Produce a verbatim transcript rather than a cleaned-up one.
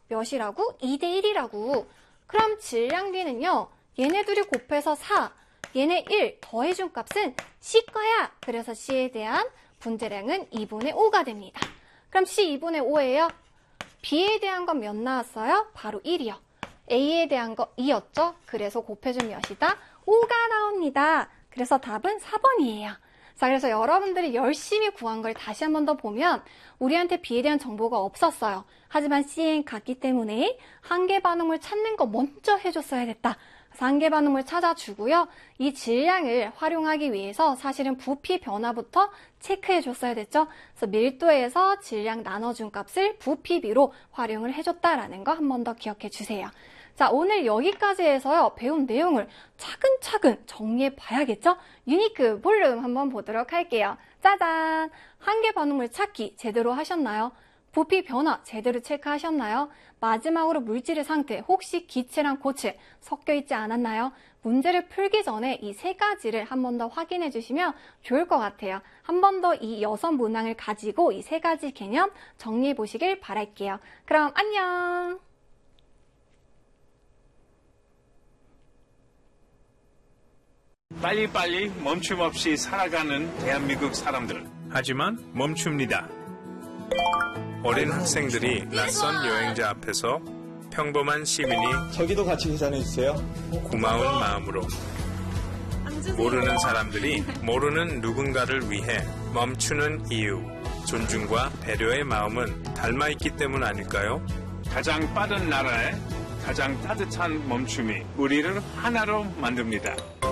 몇이라고? 이 대 일이라고. 그럼 질량비는요. 얘네 둘이 곱해서 사, 얘네 일 더해준 값은 C 거야. 그래서 C에 대한 분자량은 이분의 오가 됩니다. 그럼 C 이분의 오예요. B에 대한 건 몇 나왔어요? 바로 일이요. A에 대한 거 이였죠? 그래서 곱해준 몇이다? 오가 나옵니다. 그래서 답은 사 번이에요. 자, 그래서 여러분들이 열심히 구한 걸 다시 한 번 더 보면 우리한테 B에 대한 정보가 없었어요. 하지만 C엔 갔기 때문에 한계 반응물 찾는 거 먼저 해줬어야 됐다. 그래서 한계 반응물 찾아주고요. 이 질량을 활용하기 위해서 사실은 부피 변화부터 체크해줬어야 됐죠. 그래서 밀도에서 질량 나눠준 값을 부피비로 활용을 해줬다라는 거 한 번 더 기억해 주세요. 자, 오늘 여기까지 해서요. 배운 내용을 차근차근 정리해 봐야겠죠? 유니크 볼륨 한번 보도록 할게요. 짜잔! 한계 반응물 찾기 제대로 하셨나요? 부피 변화 제대로 체크하셨나요? 마지막으로 물질의 상태, 혹시 기체랑 고체 섞여 있지 않았나요? 문제를 풀기 전에 이 세 가지를 한 번 더 확인해 주시면 좋을 것 같아요. 한 번 더 이 여섯 문항을 가지고 이 세 가지 개념 정리해 보시길 바랄게요. 그럼 안녕! 빨리빨리 멈춤 없이 살아가는 대한민국 사람들. 하지만 멈춥니다. 어린 학생들이 낯선 여행자 앞에서 평범한 시민이 저기도 같이 계산해주세요. 고마운 마음으로 모르는 사람들이 모르는 누군가를 위해 멈추는 이유, 존중과 배려의 마음은 닮아있기 때문 아닐까요? 가장 빠른 나라에 가장 따뜻한 멈춤이 우리를 하나로 만듭니다.